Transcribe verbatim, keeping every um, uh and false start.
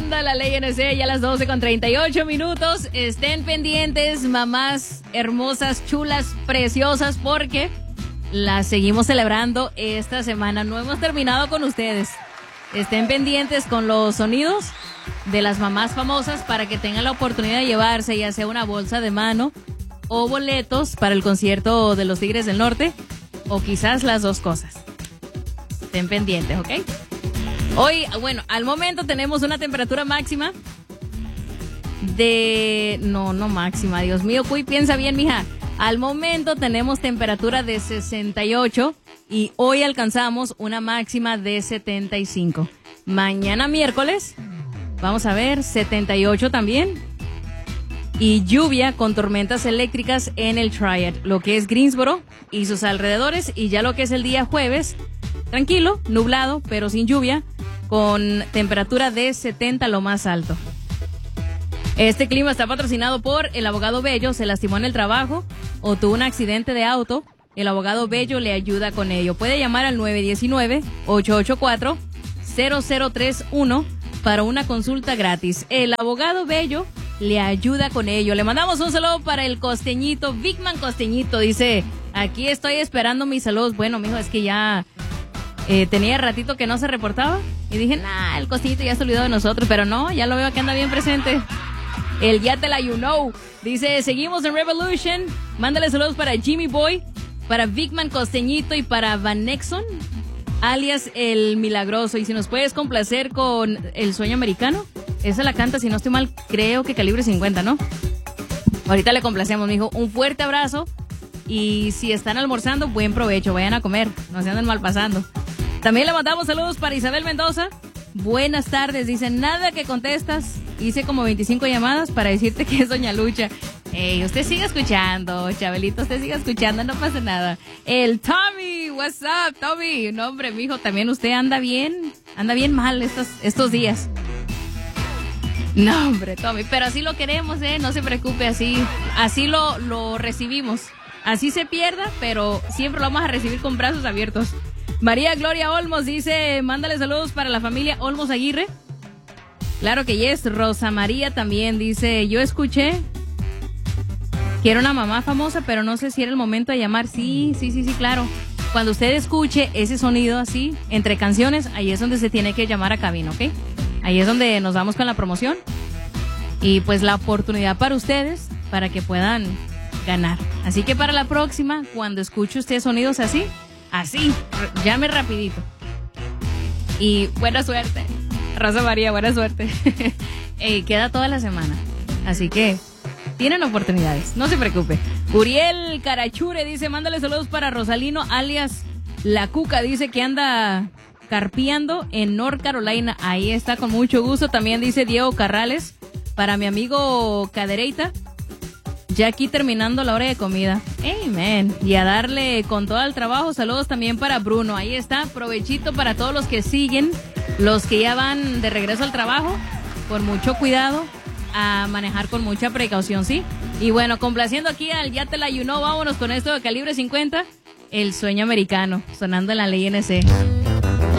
Sonando la ley N C, ya a las doce con treinta y ocho minutos. Estén pendientes, mamás hermosas, chulas, preciosas, porque las seguimos celebrando esta semana. No hemos terminado con ustedes. Estén pendientes con los sonidos de las mamás famosas para que tengan la oportunidad de llevarse ya sea una bolsa de mano o boletos para el concierto de los Tigres del Norte, o quizás las dos cosas. Estén pendientes, ¿ok? Hoy, bueno, al momento tenemos una temperatura máxima de... No, no máxima, Dios mío, Cuy, piensa bien, mija. Al momento tenemos temperatura de sesenta y ocho y hoy alcanzamos una máxima de setenta y cinco. Mañana miércoles, vamos a ver, setenta y ocho también. Y lluvia con tormentas eléctricas en el Triad, lo que es Greensboro y sus alrededores. Y ya lo que es el día jueves, tranquilo, nublado, pero sin lluvia, con temperatura de setenta lo más alto. Este clima está patrocinado por el abogado Bello. Se lastimó en el trabajo o tuvo un accidente de auto, el abogado Bello le ayuda con ello. Puede llamar al nueve uno nueve, ocho ocho cuatro, cero cero tres uno para una consulta gratis. El abogado Bello le ayuda con ello. Le mandamos un saludo para el costeñito, Bigman Costeñito. Dice, aquí estoy esperando mis saludos. Bueno, mijo, es que ya eh, tenía ratito que no se reportaba y dije, nah, el costeñito ya se olvidó de nosotros, pero no, ya lo veo que anda bien presente. El ya te la you know. Dice, seguimos en Revolution. Mándale saludos para Jimmy Boy, para Bigman Costeñito y para Van Nexon, alias El Milagroso. Y si nos puedes complacer con El Sueño Americano, esa la canta, si no estoy mal, creo que Calibre cincuenta, ¿no? Ahorita le complacemos, mijo. Un fuerte abrazo. Y si están almorzando, buen provecho. Vayan a comer, no se anden mal pasando. También le mandamos saludos para Isabel Mendoza. Buenas tardes. Dice, nada que contestas. Hice como veinticinco llamadas para decirte que es Doña Lucha. Ey, usted sigue escuchando, Chabelito, usted sigue escuchando, no pasa nada. El Tommy, what's up, Tommy? No, hombre, mijo, también usted anda bien, anda bien mal estos, estos días. No, hombre, Tommy, pero así lo queremos, eh, no se preocupe, así, así lo, lo recibimos. Así se pierda, pero siempre lo vamos a recibir con brazos abiertos. María Gloria Olmos dice, mándale saludos para la familia Olmos Aguirre. Claro que yes. Rosa María también dice, yo escuché que era una mamá famosa, pero no sé si era el momento de llamar. Sí, sí, sí, sí, claro. Cuando usted escuche ese sonido así, entre canciones, ahí es donde se tiene que llamar a cabina, ¿ok? Ahí es donde nos vamos con la promoción. Y pues la oportunidad para ustedes, para que puedan ganar. Así que para la próxima, cuando escuche usted sonidos así, así, llame rapidito. Y buena suerte. Rosa María, buena suerte. eh, queda toda la semana. Así que tienen oportunidades, no se preocupe. Uriel Carachure dice, mándale saludos para Rosalino, alias La Cuca. Dice que anda carpeando en North Carolina. Ahí está, con mucho gusto. También dice Diego Carrales, para mi amigo Cadereita, ya aquí terminando la hora de comida. Amen. Y a darle con todo el trabajo. Saludos también para Bruno. Ahí está, provechito para todos los que siguen, los que ya van de regreso al trabajo, con mucho cuidado, a manejar con mucha precaución, ¿sí? Y bueno, complaciendo aquí al Ya Te La You Know, vámonos con esto de Calibre cincuenta, El Sueño Americano, sonando en la ley N C.